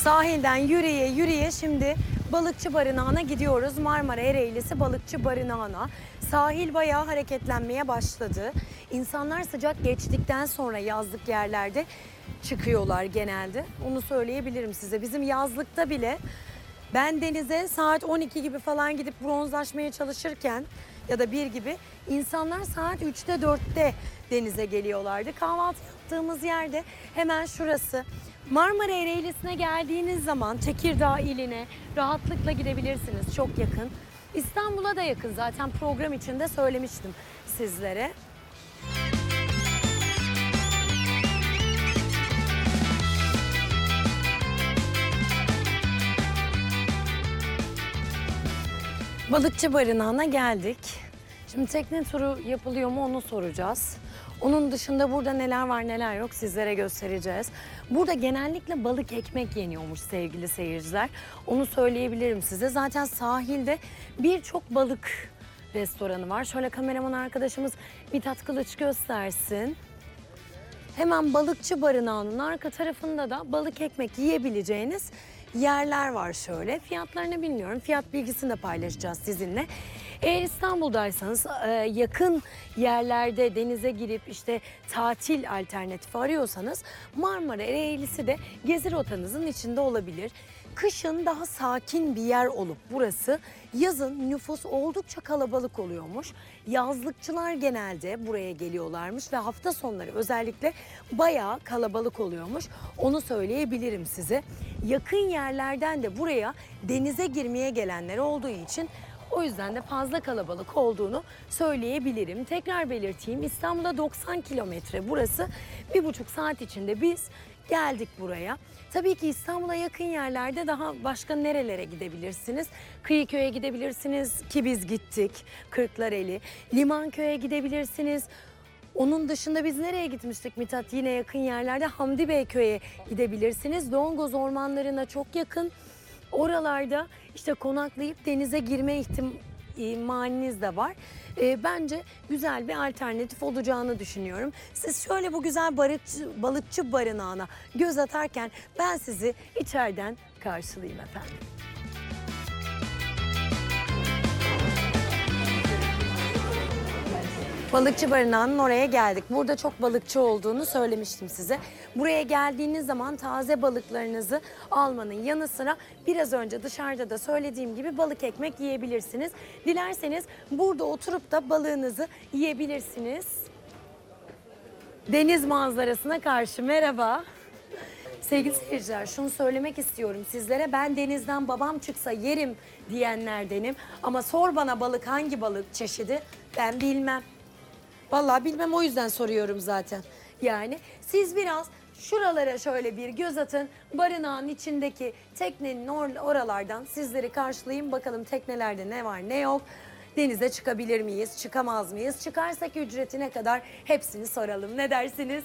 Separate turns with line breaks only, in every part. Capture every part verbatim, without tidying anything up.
Sahilden yürüye yürüye şimdi Balıkçı Barınağı'na gidiyoruz. Marmara Ereğlisi Balıkçı Barınağı'na. Sahil bayağı hareketlenmeye başladı. İnsanlar sıcak geçtikten sonra yazlık yerlerde çıkıyorlar genelde. Onu söyleyebilirim size. Bizim yazlıkta bile ben denize saat on iki gibi falan gidip bronzlaşmaya çalışırken ya da bir gibi insanlar saat üçte dörtte denize geliyorlardı. Kahvaltı yaptığımız yerde hemen şurası. Marmara Ereğlisi'ne geldiğiniz zaman Tekirdağ iline rahatlıkla gidebilirsiniz. Çok yakın. İstanbul'a da yakın, zaten program içinde söylemiştim sizlere. Balıkçı Barınağı'na geldik. Şimdi tekne turu yapılıyor mu onu soracağız. Onun dışında burada neler var neler yok sizlere göstereceğiz. Burada genellikle balık ekmek yeniyormuş sevgili seyirciler. Onu söyleyebilirim size. Zaten sahilde birçok balık restoranı var. Şöyle kameraman arkadaşımız Mithat Kılıç göstersin. Hemen Balıkçı Barınağı'nın arka tarafında da balık ekmek yiyebileceğiniz yerler var şöyle. Fiyatlarını bilmiyorum. Fiyat bilgisini de paylaşacağız sizinle. Eğer İstanbul'daysanız yakın yerlerde denize girip işte tatil alternatifi arıyorsanız Marmara Ereğlisi de gezi rotanızın içinde olabilir. Kışın daha sakin bir yer olup burası, yazın nüfus oldukça kalabalık oluyormuş. Yazlıkçılar genelde buraya geliyorlarmış ve hafta sonları özellikle bayağı kalabalık oluyormuş. Onu söyleyebilirim size. Yakın yerlerden de buraya denize girmeye gelenler olduğu için o yüzden de fazla kalabalık olduğunu söyleyebilirim. Tekrar belirteyim, İstanbul'a doksan kilometre burası. Bir buçuk saat içinde biz geldik buraya. Tabii ki İstanbul'a yakın yerlerde daha başka nerelere gidebilirsiniz? Kıyıköy'e gidebilirsiniz ki biz gittik. Kırklareli, Limanköy'e gidebilirsiniz. Onun dışında biz nereye gitmiştik Mithat? Yine yakın yerlerde Hamdi Beyköy'e gidebilirsiniz. Dongoz ormanlarına çok yakın. Oralarda işte konaklayıp denize girme ihtimaliniz de var. E, bence güzel bir alternatif olacağını düşünüyorum. Siz şöyle bu güzel balıkçı, balıkçı barınağına göz atarken ben sizi içeriden karşılayayım efendim. Balıkçı Barınağı'nın oraya geldik. Burada çok balıkçı olduğunu söylemiştim size. Buraya geldiğiniz zaman taze balıklarınızı almanın yanı sıra biraz önce dışarıda da söylediğim gibi balık ekmek yiyebilirsiniz. Dilerseniz burada oturup da balığınızı yiyebilirsiniz. Deniz manzarasına karşı merhaba. Sevgili seyirciler, şunu söylemek istiyorum sizlere. Ben denizden babam çıksa yerim diyenlerdenim. Ama sor bana balık hangi balık çeşidi ben bilmem. Vallahi bilmem, o yüzden soruyorum zaten. Yani siz biraz şuralara şöyle bir göz atın. Barınağın içindeki teknenin or oralardan sizleri karşılayayım. Bakalım teknelerde ne var ne yok. Denize çıkabilir miyiz, çıkamaz mıyız? Çıkarsak ücreti ne kadar, hepsini soralım. Ne dersiniz?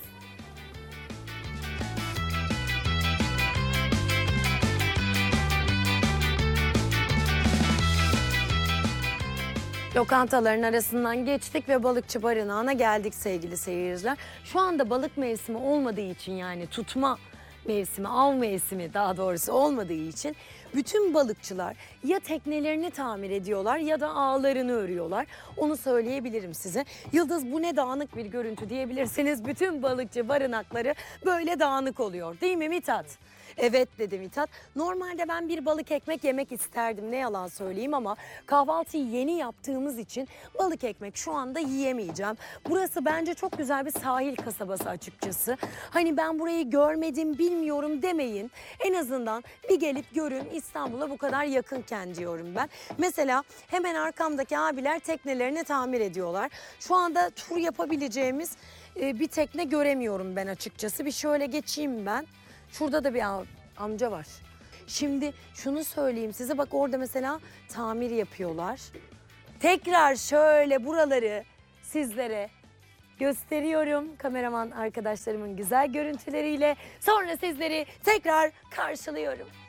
Lokantaların arasından geçtik ve Balıkçı Barınağı'na geldik sevgili seyirciler. Şu anda balık mevsimi olmadığı için, yani tutma mevsimi, av mevsimi daha doğrusu olmadığı için bütün balıkçılar ya teknelerini tamir ediyorlar ya da ağlarını örüyorlar. Onu söyleyebilirim size. Yıldız, bu ne dağınık bir görüntü diyebilirsiniz. Bütün balıkçı barınakları böyle dağınık oluyor, değil mi Mithat? Evet dedi Mithat. Normalde ben bir balık ekmek yemek isterdim, ne yalan söyleyeyim, ama kahvaltıyı yeni yaptığımız için balık ekmek şu anda yiyemeyeceğim. Burası bence çok güzel bir sahil kasabası açıkçası. Hani ben burayı görmedim, bilmiyorum demeyin. En azından bir gelip görün, İstanbul'a bu kadar yakınken diyorum ben. Mesela hemen arkamdaki abiler teknelerini tamir ediyorlar. Şu anda tur yapabileceğimiz bir tekne göremiyorum ben açıkçası. Bir şöyle geçeyim ben. Şurada da bir amca var. Şimdi şunu söyleyeyim size, bak orada mesela tamir yapıyorlar. Tekrar şöyle buraları sizlere gösteriyorum kameraman arkadaşlarımın güzel görüntüleriyle. Sonra sizleri tekrar karşılıyorum.